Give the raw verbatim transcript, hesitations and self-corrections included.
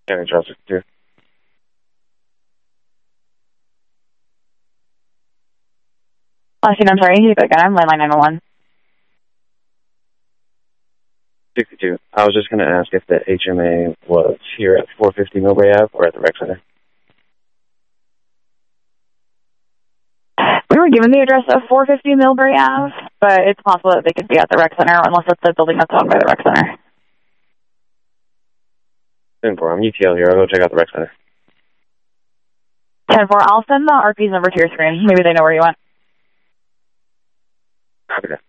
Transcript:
County Trail sixty-two. Last name, I'm sorry, you again. I'm landline nine one one. sixty-two. I was just going to ask if the H M A was here at four fifty Millbrae Ave or at the rec center. We were given the address of four fifty Millbrae Ave, but it's possible that they could be at the rec center unless it's the building that's owned by the rec center. ten four, I'm U T L here. I'll go check out the rec center. ten four, I'll send the R P's number to your screen. Maybe they know where you went. Copy that.